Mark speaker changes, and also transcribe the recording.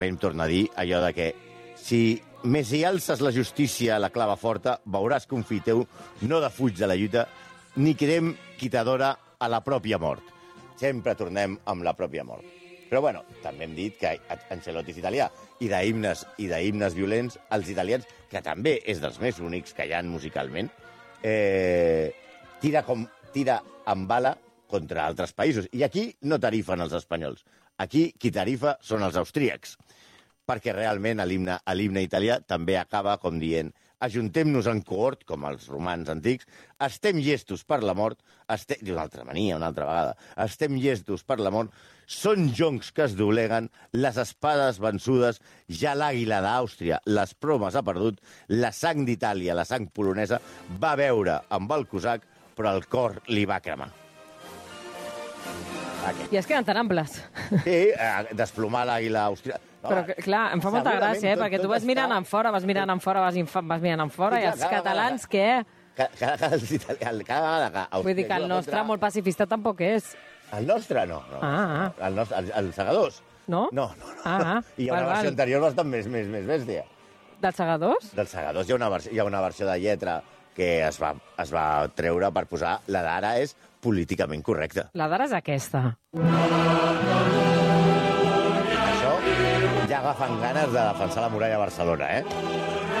Speaker 1: Em torna a dir allò de que si més hi alces la justícia a la clava forta, veuràs que un fill teu no defuig de la lluita ni quedem qui t'adora a la pròpia mort. Sempre tornem amb la pròpia mort. Però, bueno, també hem dit que Ancelotti és italià i d'himnes violents, els italians, que també és dels més únics que hi ha musicalment, tira amb bala contra altres països. I aquí no tarifen els espanyols. Aquí qui tarifa són els austríacs. Perquè realment l'himne italià també acaba com dient ajuntem-nos en cohort, com els romans antics, estem llestos per la mort, d'una altra mania, una altra vegada, estem llestos per la mort, són joncs que es dobleguen, les espades vençudes, ja l'àguila d'Àustria, les promes ha perdut, la sang d'Itàlia, la sang polonesa, va veure amb el cosac, però el cor li va cremar.
Speaker 2: I es queden tan amples.
Speaker 1: Sí, desplomar l'àguila austríaca.
Speaker 2: Però, clar, em fa molta gràcia, perquè tu vas mirant en fora, vas mirant en fora, i els catalans, què?
Speaker 1: Cada vegada que...
Speaker 2: Vull dir que el nostre, molt pacifista, tampoc és.
Speaker 1: El nostre, no. Els segadors.
Speaker 2: No?
Speaker 1: No. I hi ha una versió anterior bastant més bèstia.
Speaker 2: Dels segadors?
Speaker 1: Dels segadors hi ha una versió de lletra que es va treure per posar la d'ara és políticament correcta.
Speaker 2: La d'ara és aquesta.
Speaker 1: Això ja agafen ganes de defensar la muralla a Barcelona, eh?